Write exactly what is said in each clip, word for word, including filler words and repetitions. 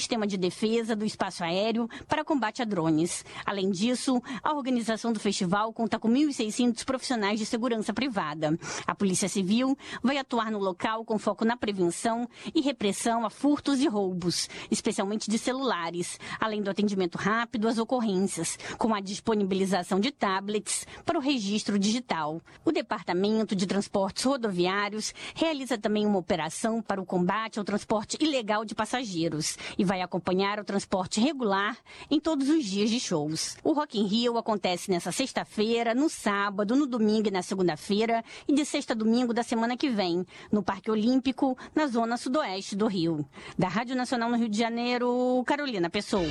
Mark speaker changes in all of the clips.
Speaker 1: sistema de defesa do espaço aéreo para combate a drones. Além disso, a organização do festival conta com mil e seiscentos profissionais de segurança privada. A Polícia Civil vai atuar no local com foco na prevenção e repressão a furtos e roubos, especialmente de celulares, além do atendimento rápido às ocorrências, com a disponibilização de tablets para o registro digital. O Departamento de Transportes Rodoviários realiza também uma operação para o combate ao transporte ilegal de passageiros e vai acompanhar o transporte regular em todos os dias de shows. O Rock in Rio acontece nesta sexta-feira, no sábado, no domingo e na segunda-feira e de sexta a domingo da semana que vem, no Parque Olímpico, na zona sudoeste do Rio. Da Rádio Nacional no Rio de Janeiro, Carolina Pessoa.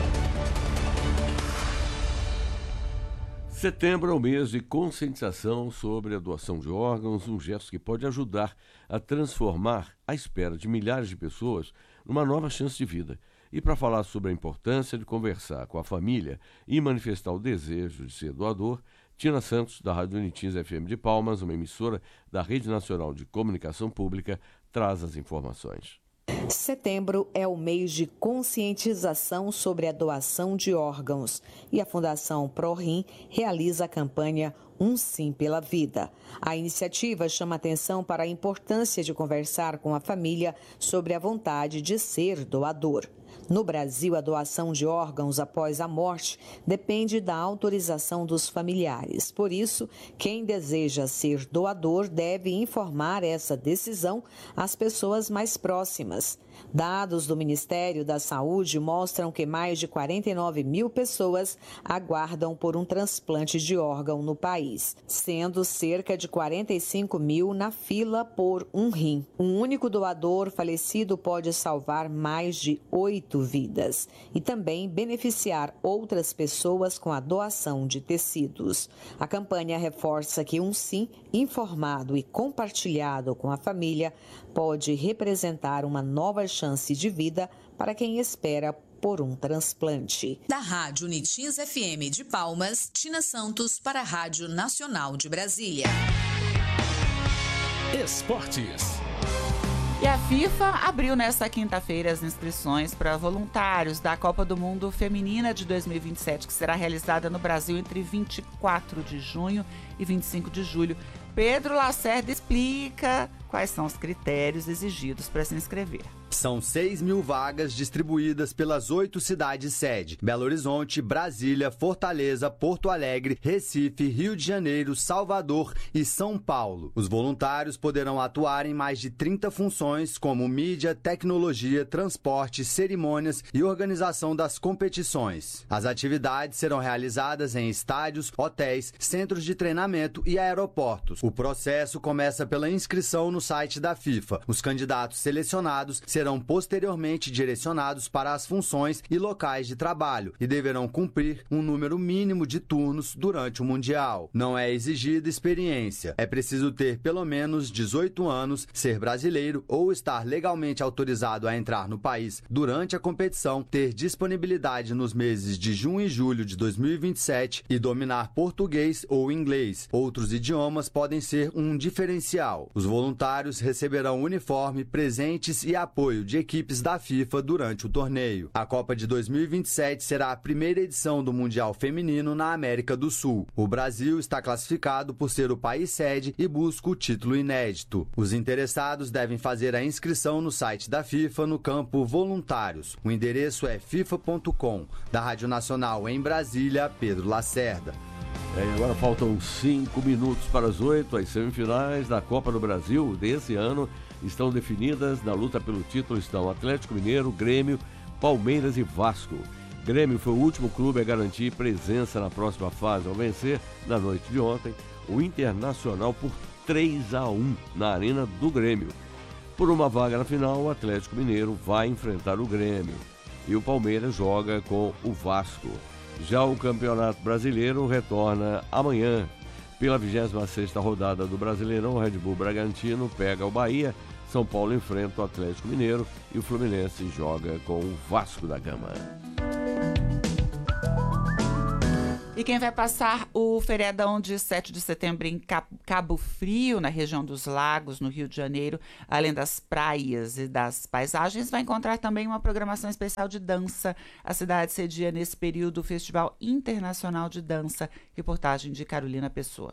Speaker 2: Setembro é o mês de conscientização sobre a doação de órgãos, um gesto que pode ajudar a transformar a espera de milhares de pessoas numa nova chance de vida. E para falar sobre a importância de conversar com a família e manifestar o desejo de ser doador, Tina Santos, da Rádio Unitins F M de Palmas, uma emissora da Rede Nacional de Comunicação Pública, traz as informações.
Speaker 3: Setembro é o mês de conscientização sobre a doação de órgãos e a Fundação ProRim realiza a campanha Um Sim pela Vida. A iniciativa chama atenção para a importância de conversar com a família sobre a vontade de ser doador. No Brasil, a doação de órgãos após a morte depende da autorização dos familiares. Por isso, quem deseja ser doador deve informar essa decisão às pessoas mais próximas. Dados do Ministério da Saúde mostram que mais de quarenta e nove mil pessoas aguardam por um transplante de órgão no país, sendo cerca de quarenta e cinco mil na fila por um rim. Um único doador falecido pode salvar mais de oito vidas e também beneficiar outras pessoas com a doação de tecidos. A campanha reforça que um sim informado e compartilhado com a família pode representar uma nova chance de vida para quem espera por um transplante.
Speaker 4: Da Rádio Unitins F M de Palmas, Tina Santos para a Rádio Nacional de Brasília.
Speaker 5: Esportes.
Speaker 6: E a FIFA abriu nesta quinta-feira as inscrições para voluntários da Copa do Mundo Feminina de dois mil e vinte e sete, que será realizada no Brasil entre vinte e quatro de junho e vinte e cinco de julho. Pedro Lacerda explica quais são os critérios exigidos para se inscrever.
Speaker 7: São seis mil vagas distribuídas pelas oito cidades sede: Belo Horizonte, Brasília, Fortaleza, Porto Alegre, Recife, Rio de Janeiro, Salvador e São Paulo. Os voluntários poderão atuar em mais de trinta funções, como mídia, tecnologia, transporte, cerimônias e organização das competições. As atividades serão realizadas em estádios, hotéis, centros de treinamento e aeroportos. O processo começa pela inscrição no site da FIFA. Os candidatos selecionados serão posteriormente direcionados para as funções e locais de trabalho e deverão cumprir um número mínimo de turnos durante o Mundial. Não é exigida experiência. É preciso ter pelo menos dezoito anos, ser brasileiro ou estar legalmente autorizado a entrar no país durante a competição, ter disponibilidade nos meses de junho e julho de dois mil e vinte e sete e dominar português ou inglês. Outros idiomas podem ser um diferencial. Os voluntários receberão uniforme, presentes e apoio de equipes da FIFA durante o torneio. A Copa de dois mil e vinte e sete será a primeira edição do Mundial Feminino na América do Sul. O Brasil está classificado por ser o país sede e busca o título inédito. Os interessados devem fazer a inscrição no site da FIFA no campo Voluntários. O endereço é fifa ponto com. Da Rádio Nacional em Brasília, Pedro Lacerda.
Speaker 2: É, agora faltam cinco minutos para as oito. As semifinais da Copa do Brasil desse ano estão definidas. Na luta pelo título estão Atlético Mineiro, Grêmio, Palmeiras e Vasco. Grêmio foi o último clube a garantir presença na próxima fase ao vencer, na noite de ontem, o Internacional por três a um na Arena do Grêmio. Por uma vaga na final, o Atlético Mineiro vai enfrentar o Grêmio e o Palmeiras joga com o Vasco. Já o Campeonato Brasileiro retorna amanhã. Pela vigésima sexta rodada do Brasileirão, o Red Bull Bragantino pega o Bahia, São Paulo enfrenta o Atlético Mineiro e o Fluminense joga com o Vasco da Gama.
Speaker 6: E quem vai passar o feriadão de sete de setembro em Cabo Frio, na região dos Lagos, no Rio de Janeiro, além das praias e das paisagens, vai encontrar também uma programação especial de dança. A cidade cedia nesse período o Festival Internacional de Dança. Reportagem de Carolina Pessoa.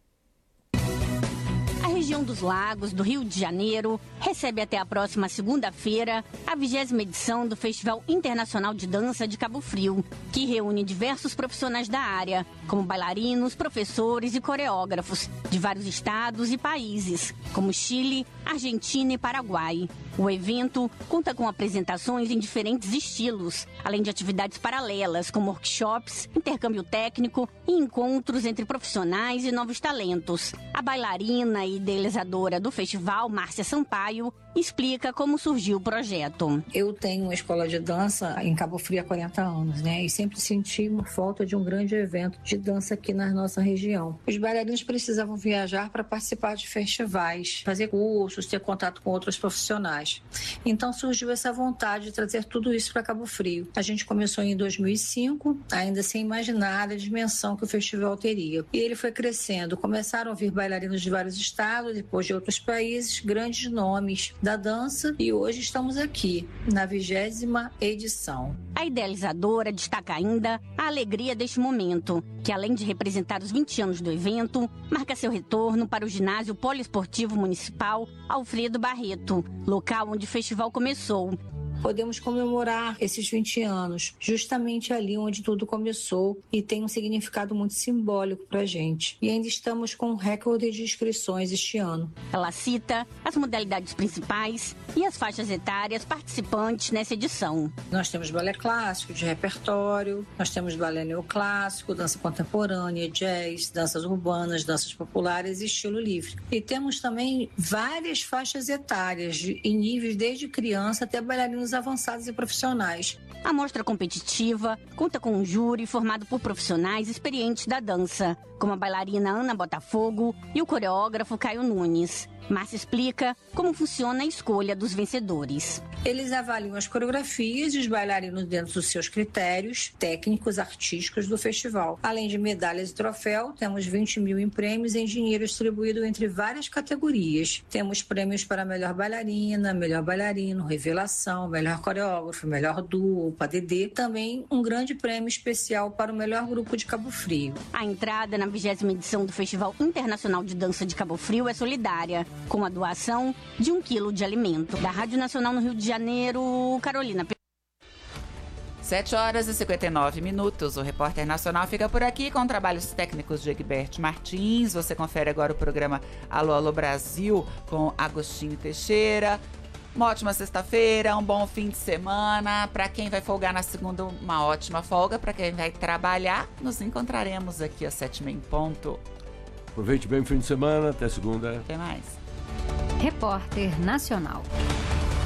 Speaker 1: A região dos Lagos, do Rio de Janeiro, recebe até a próxima segunda-feira a vigésima edição do Festival Internacional de Dança de Cabo Frio, que reúne diversos profissionais da área, como bailarinos, professores e coreógrafos de vários estados e países, como Chile, Argentina e Paraguai. O evento conta com apresentações em diferentes estilos, além de atividades paralelas, como workshops, intercâmbio técnico e encontros entre profissionais e novos talentos. A bailarina e idealizadora do festival, Márcia Sampaio, explica como surgiu o projeto.
Speaker 5: Eu tenho uma escola de dança em Cabo Frio há quarenta anos, né? E sempre senti uma falta de um grande evento de dança aqui na nossa região. Os bailarinos precisavam viajar para participar de festivais, fazer cursos, ter contato com outros profissionais. Então surgiu essa vontade de trazer tudo isso para Cabo Frio. A gente começou em dois mil e cinco, ainda sem imaginar a dimensão que o festival teria. E ele foi crescendo. Começaram a vir bailarinos de vários estados, depois de outros países, grandes nomes da dança, e hoje estamos aqui, na vigésima edição.
Speaker 1: A idealizadora destaca ainda a alegria deste momento, que além de representar os vinte anos do evento, marca seu retorno para o ginásio poliesportivo municipal Alfredo Barreto, local onde o festival começou.
Speaker 5: Podemos comemorar esses vinte anos, justamente ali onde tudo começou, e tem um significado muito simbólico para a gente. E ainda estamos com um recorde de inscrições este ano.
Speaker 1: Ela cita as modalidades principais e as faixas etárias participantes nessa edição.
Speaker 5: Nós temos balé clássico de repertório, nós temos balé neoclássico, dança contemporânea, jazz, danças urbanas, danças populares e estilo livre. E temos também várias faixas etárias, em níveis desde criança até bailarinos avançados e profissionais.
Speaker 1: A mostra competitiva conta com um júri formado por profissionais experientes da dança, como a bailarina Ana Botafogo e o coreógrafo Caio Nunes. Márcia explica como funciona a escolha dos vencedores.
Speaker 5: Eles avaliam as coreografias e os bailarinos dentro dos seus critérios técnicos, artísticos do festival. Além de medalhas e troféu, temos vinte mil em prêmios em dinheiro distribuído entre várias categorias. Temos prêmios para melhor bailarina, melhor bailarino, revelação, melhor coreógrafo, melhor duo, P A D D. Também um grande prêmio especial para o melhor grupo de Cabo Frio.
Speaker 1: A entrada na vigésima edição do Festival Internacional de Dança de Cabo Frio é solidária, com a doação de um quilo de alimento. Da Rádio Nacional no Rio de Janeiro, Carolina.
Speaker 6: sete horas e cinquenta e nove minutos. O Repórter Nacional fica por aqui com trabalhos técnicos de Egberto Martins. Você confere agora o programa Alô, Alô Brasil com Agostinho Teixeira. Uma ótima sexta-feira, um bom fim de semana. Para quem vai folgar na segunda, uma ótima folga. Para quem vai trabalhar, nos encontraremos aqui às sete e meia em ponto.
Speaker 2: Aproveite bem o fim de semana. Até segunda.
Speaker 6: Até mais.
Speaker 8: Repórter Nacional.